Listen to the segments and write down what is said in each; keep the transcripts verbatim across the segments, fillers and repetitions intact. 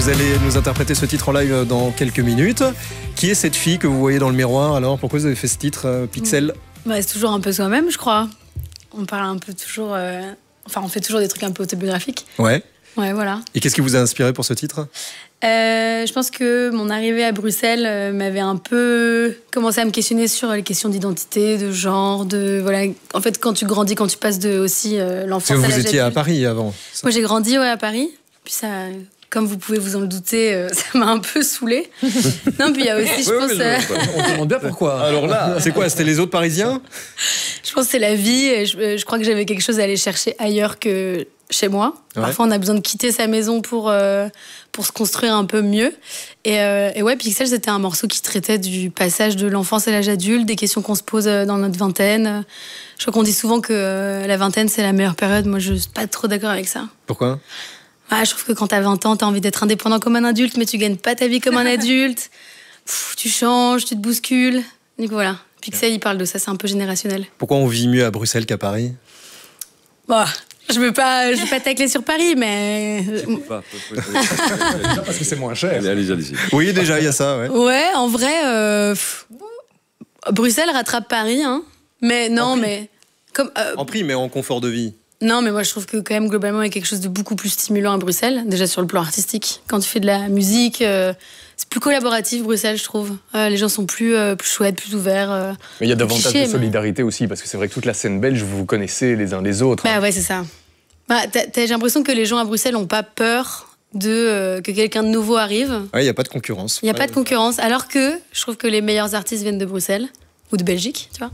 Vous allez nous interpréter ce titre en live dans quelques minutes. Qui est cette fille que vous voyez dans le miroir alors? Pourquoi vous avez fait ce titre, euh, Pixel? Bah, c'est toujours un peu soi-même, je crois. On parle un peu toujours... Euh... Enfin, on fait toujours des trucs un peu autobiographiques. Ouais. Ouais, voilà. Et qu'est-ce qui vous a inspiré pour ce titre? euh, Je pense que mon arrivée à Bruxelles euh, m'avait un peu commencé à me questionner sur les questions d'identité, de genre, de... Voilà. En fait, quand tu grandis, quand tu passes de aussi euh, l'enfance à l'âge adulte... Vous étiez à Paris avant? Ça. Moi, j'ai grandi ouais, à Paris. Puis ça... Comme vous pouvez vous en le douter, euh, ça m'a un peu saoulée. Non, puis il y a aussi, je oui, pense... Oui, euh... On se demande bien pourquoi. Alors là, c'est quoi? C'était les autres Parisiens? Je pense que c'est la vie. Et je, je crois que j'avais quelque chose à aller chercher ailleurs que chez moi. Ouais. Parfois, on a besoin de quitter sa maison pour, euh, pour se construire un peu mieux. Et, euh, et ouais, Pixel, c'était un morceau qui traitait du passage de l'enfance à l'âge adulte, des questions qu'on se pose dans notre vingtaine. Je crois qu'on dit souvent que euh, la vingtaine, c'est la meilleure période. Moi, je suis pas trop d'accord avec ça. Pourquoi? Ah, je trouve que quand t'as vingt ans, t'as envie d'être indépendant comme un adulte, mais tu gagnes pas ta vie comme un adulte. Pff, tu changes, tu te bouscules. Du coup, voilà. Pixel, il parle de ça, c'est un peu générationnel. Pourquoi on vit mieux à Bruxelles qu'à Paris? Bon, je veux pas, je veux pas tacler sur Paris, mais... Pas, parce que c'est moins cher. Allez, allez, allez. Oui, déjà, il y a ça, ouais. Ouais, en vrai, euh, pff, Bruxelles rattrape Paris, hein. Mais non, mais... Comme, euh, en prix, mais en confort de vie. Non, mais moi, je trouve que quand même, globalement, il y a quelque chose de beaucoup plus stimulant à Bruxelles. Déjà sur le plan artistique. Quand tu fais de la musique, euh, c'est plus collaboratif, Bruxelles, je trouve. Euh, les gens sont plus, euh, plus chouettes, plus ouverts. Euh, mais il y a davantage cliché, de solidarité mais... aussi, parce que c'est vrai que toute la scène belge, vous vous connaissez les uns les autres. Bah hein. ouais, c'est ça. Bah, t'as, t'as, j'ai l'impression que les gens à Bruxelles n'ont pas peur de, euh, que quelqu'un de nouveau arrive. Ouais, il n'y a pas de concurrence. Il n'y a ouais, pas de concurrence. Alors que je trouve que les meilleurs artistes viennent de Bruxelles. Ou de Belgique, tu vois.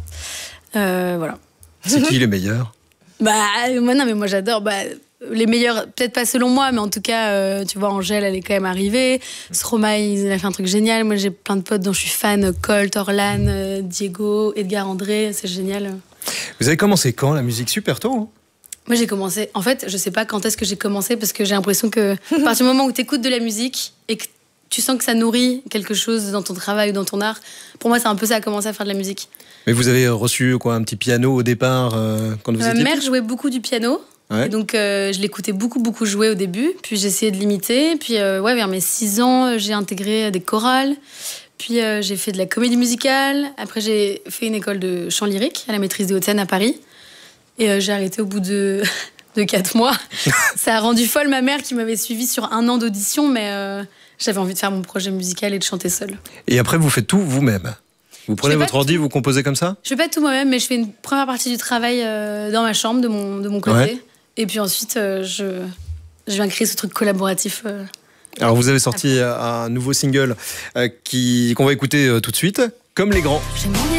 Euh, voilà. C'est qui les meilleurs? Bah, moi, non, mais moi, j'adore. Bah, les meilleurs, peut-être pas selon moi, mais en tout cas, euh, tu vois, Angèle, elle est quand même arrivée. Stromae, il a fait un truc génial. Moi, j'ai plein de potes dont je suis fan. Colt, Orlan, euh, Diego, Edgar André, c'est génial. Vous avez commencé quand la musique? Super tôt, hein? Moi, j'ai commencé... En fait, je sais pas quand est-ce que j'ai commencé, parce que j'ai l'impression que à partir du moment où tu écoutes de la musique et que tu sens que ça nourrit quelque chose dans ton travail ou dans ton art, pour moi, c'est un peu ça, à commencer à faire de la musique. Mais vous avez reçu quoi, un petit piano au départ euh, quand vous Ma étiez mère petite? jouait beaucoup du piano. Ouais. Et donc, euh, je l'écoutais beaucoup, beaucoup jouer au début. Puis, j'ai essayé de l'imiter. Puis, euh, ouais, vers mes six ans, j'ai intégré des chorales. Puis, euh, j'ai fait de la comédie musicale. Après, j'ai fait une école de chant lyrique à la Maîtrise des Hauts-de-Seine à Paris. Et euh, j'ai arrêté au bout de, de quatre mois. Ça a rendu folle ma mère qui m'avait suivie sur un an d'audition. Mais euh, j'avais envie de faire mon projet musical et de chanter seule. Et après, vous faites tout vous-même? Vous prenez votre ordi, vous composez comme ça? Je fais pas tout moi-même, mais je fais une première partie du travail euh, dans ma chambre, de mon, de mon côté. Ouais. Et puis ensuite, euh, je, je viens créer ce truc collaboratif. Euh, Alors, vous avez sorti après. un nouveau single euh, qui, qu'on va écouter euh, tout de suite, Comme les grands. J'ai demandé